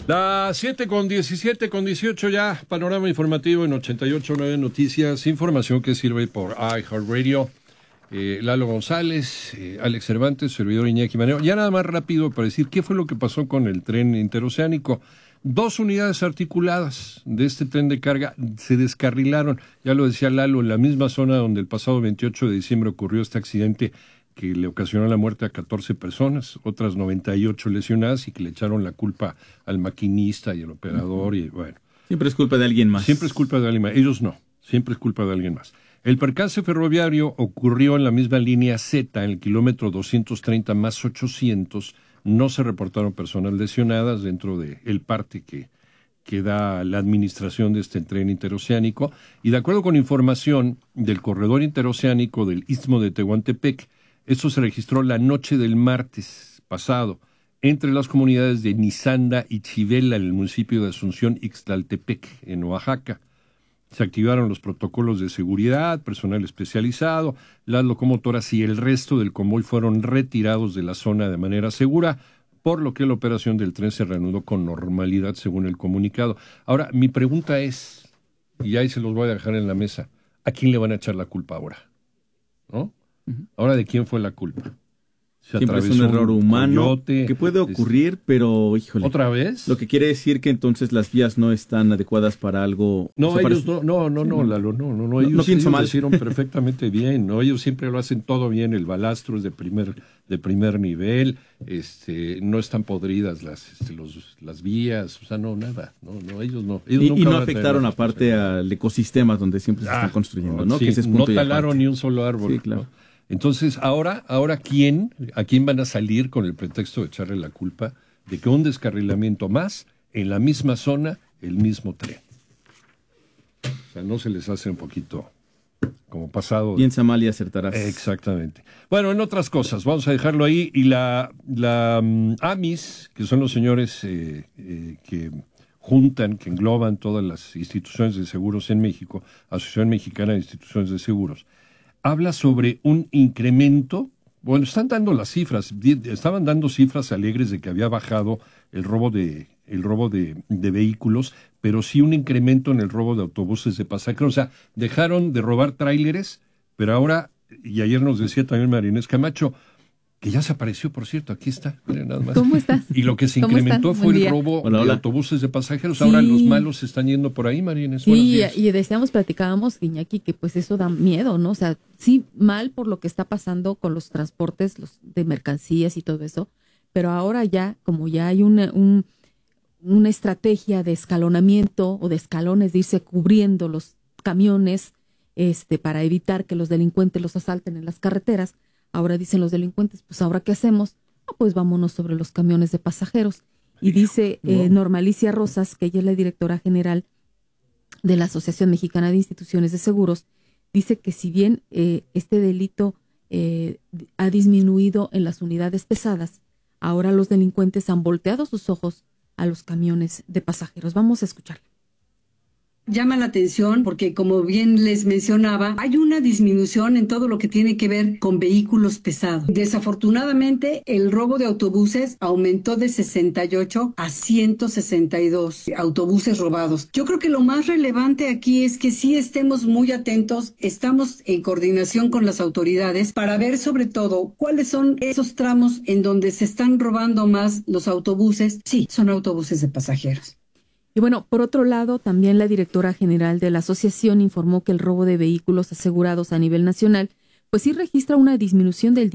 Las 7:17, con 18 ya, panorama informativo en 88.9 Noticias, información que sirve por iHeartRadio. Lalo González, Alex Cervantes, servidor Iñaki Manero. Ya nada más rápido para decir qué fue lo que pasó con el tren interoceánico. 2 unidades articuladas de este tren de carga se descarrilaron, ya lo decía Lalo, en la misma zona donde el pasado 28 de diciembre ocurrió este accidente que le ocasionó la muerte a 14 personas, otras 98 lesionadas y que le echaron la culpa al maquinista y al operador y bueno. Siempre es culpa de alguien más. Siempre es culpa de alguien más. Ellos no, siempre es culpa de alguien más. El percance ferroviario ocurrió en la misma línea Z, en el kilómetro 230 más 800. No se reportaron personas lesionadas dentro del parte que da la administración de este tren interoceánico. Y de acuerdo con información del corredor interoceánico del Istmo de Tehuantepec, esto se registró la noche del martes pasado entre las comunidades de Nizanda y Chivela, en el municipio de Asunción Ixtlaltepec, en Oaxaca. Se activaron los protocolos de seguridad, personal especializado, las locomotoras y el resto del convoy fueron retirados de la zona de manera segura, por lo que la operación del tren se reanudó con normalidad, según el comunicado. Ahora, mi pregunta es, y ahí se los voy a dejar en la mesa, ¿a quién le van a echar la culpa ahora? ¿No? Ahora, ¿de quién fue la culpa? Siempre es un error humano que puede ocurrir, pero, híjole. ¿Otra vez? Lo que quiere decir que entonces las vías no están adecuadas para algo. No, ellos Lalo, no. Ellos lo hicieron perfectamente bien, ¿no? Ellos siempre lo hacen todo bien, el balastro es de primer nivel, no están podridas las vías, o sea, no, nada, no, ellos no. Ellos y no afectaron aparte al ecosistema donde siempre se están construyendo, ¿no? Sí, que ese es no talaron ni un solo árbol. Sí, claro. ¿No? Entonces, ahora, ¿a quién van a salir con el pretexto de echarle la culpa de que un descarrilamiento más en la misma zona, el mismo tren? O sea, ¿no se les hace un poquito como pasado? Piensa mal y acertarás. Exactamente. Bueno, en otras cosas, vamos a dejarlo ahí. Y la AMIS, que son los señores que juntan, que engloban todas las instituciones de seguros en México, Asociación Mexicana de Instituciones de Seguros, habla sobre un incremento. Bueno, están dando las cifras, estaban dando cifras alegres de que había bajado el robo de vehículos, pero sí un incremento en el robo de autobuses de pasajeros. O sea, dejaron de robar tráileres, pero ahora, y ayer nos decía también María Inés Camacho, que ya se apareció, por cierto, aquí está, miren nada más. ¿Cómo estás? Y lo que se incrementó fue el robo de autobuses de pasajeros. Sí. Ahora los malos se están yendo por ahí, María Inés. Sí, y platicábamos, Iñaki, que pues eso da miedo, ¿no? O sea, sí, mal por lo que está pasando con los transportes de mercancías y todo eso, pero ahora ya, como ya hay una estrategia de escalonamiento o de escalones, de irse cubriendo los camiones para evitar que los delincuentes los asalten en las carreteras. Ahora dicen los delincuentes, pues ¿ahora qué hacemos? Pues vámonos sobre los camiones de pasajeros. Y dice Normalicia Rosas, que ella es la directora general de la Asociación Mexicana de Instituciones de Seguros, dice que si bien este delito ha disminuido en las unidades pesadas, ahora los delincuentes han volteado sus ojos a los camiones de pasajeros. Vamos a escucharlo. Llama la atención porque, como bien les mencionaba, hay una disminución en todo lo que tiene que ver con vehículos pesados. Desafortunadamente, el robo de autobuses aumentó de 68 a 162 autobuses robados. Yo creo que lo más relevante aquí es que sí estemos muy atentos, estamos en coordinación con las autoridades para ver sobre todo cuáles son esos tramos en donde se están robando más los autobuses. Sí, son autobuses de pasajeros. Y bueno, por otro lado, también la directora general de la asociación informó que el robo de vehículos asegurados a nivel nacional, pues sí registra una disminución del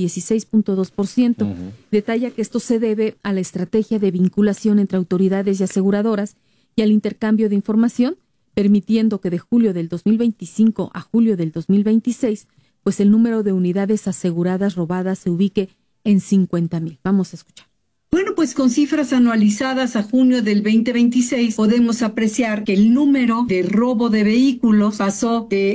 16.2%. Detalla que esto se debe a la estrategia de vinculación entre autoridades y aseguradoras y al intercambio de información, permitiendo que de julio del 2025 a julio del 2026, pues el número de unidades aseguradas robadas se ubique en 50,000. Vamos a escuchar. Bueno, pues con cifras anualizadas a junio del 2026 podemos apreciar que el número de robo de vehículos pasó de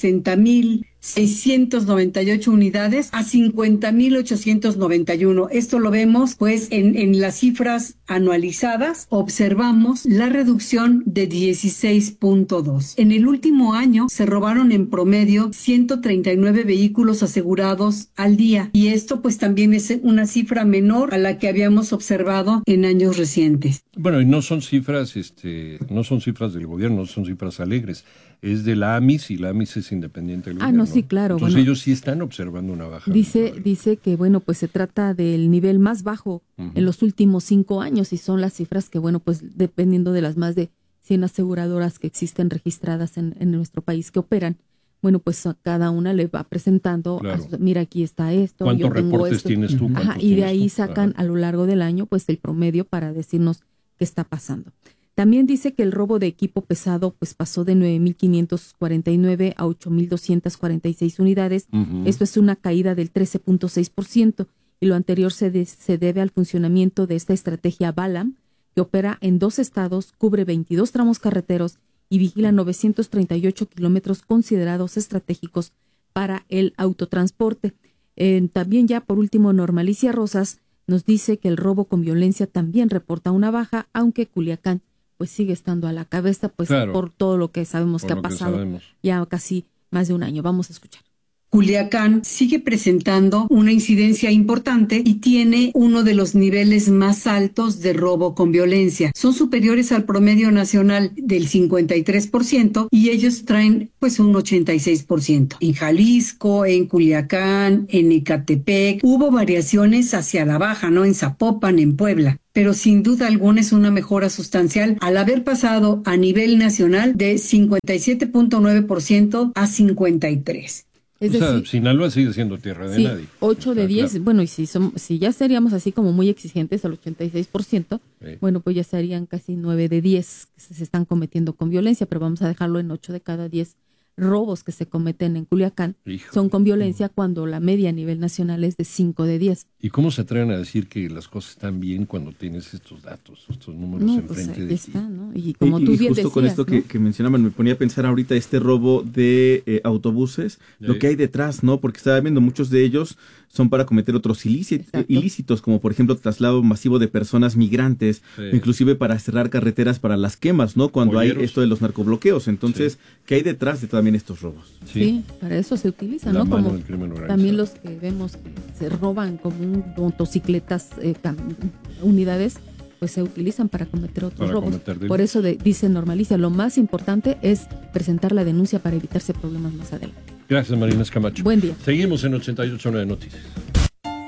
60,698 unidades a 50,891. Esto lo vemos pues en las cifras anualizadas. Observamos la reducción de 16.2. En el último año se robaron en promedio 139 vehículos asegurados al día, y esto pues también es una cifra menor a la que habíamos observado en años recientes. Bueno, y no son cifras del gobierno, no son cifras alegres. Es de la AMIS y la AMIS es independiente del gobierno. No, sí, claro. Entonces ellos sí están observando una baja. Dice que, bueno, pues se trata del nivel más bajo en los últimos 5 años y son las cifras que, bueno, pues dependiendo de las más de 100 aseguradoras que existen registradas en nuestro país que operan, bueno, pues a cada una le va presentando, mira, aquí está esto. ¿Cuántos reportes tienes tú? Y de ahí sacan a lo largo del año, pues el promedio para decirnos qué está pasando. También dice que el robo de equipo pesado pues pasó de 9.549 a 8.246 unidades. Esto es una caída del 13.6% y lo anterior se debe al funcionamiento de esta estrategia Balam, que opera en 2 estados, cubre 22 tramos carreteros y vigila 938 kilómetros considerados estratégicos para el autotransporte. También ya por último, Normalicia Rosas nos dice que el robo con violencia también reporta una baja, aunque Culiacán pues sigue estando a la cabeza, pues por todo lo que sabemos que ha pasado ya casi más de un año. Vamos a escuchar. Culiacán sigue presentando una incidencia importante y tiene uno de los niveles más altos de robo con violencia. Son superiores al promedio nacional del 53% y ellos traen pues un 86%. En Jalisco, en Culiacán, en Ecatepec, hubo variaciones hacia la baja, ¿no? En Zapopan, en Puebla. Pero sin duda alguna es una mejora sustancial al haber pasado a nivel nacional de 57.9% a 53%. Es decir, Sinaloa sigue siendo tierra de nadie. 8 de 10, claro. Bueno, y si ya seríamos así como muy exigentes al 86%, bueno, pues ya serían casi 9 de 10 que se están cometiendo con violencia, pero vamos a dejarlo en 8 de cada 10 robos que se cometen en Culiacán son con violencia cuando la media a nivel nacional es de 5 de 10. ¿Y cómo se atreven a decir que las cosas están bien cuando tienes estos datos, estos números enfrente de ti? Está, ¿no? Y como tú bien justo decías, con esto que mencionaban, me ponía a pensar ahorita este robo de autobuses, lo que hay detrás, ¿no? Porque estaba viendo muchos de ellos son para cometer otros ilícitos, como por ejemplo traslado masivo de personas migrantes, inclusive para cerrar carreteras para las quemas, ¿no? Cuando hay esto de los narcobloqueos. Entonces, ¿qué hay detrás de también estos robos? Sí, para eso se utiliza, ¿no? Como también los que vemos que se roban como motocicletas, unidades, pues se utilizan para cometer otros robos. Por eso dice Normalicia, lo más importante es presentar la denuncia para evitarse problemas más adelante. Gracias, Marina Camacho. Buen día. Seguimos en 88.9 Noticias.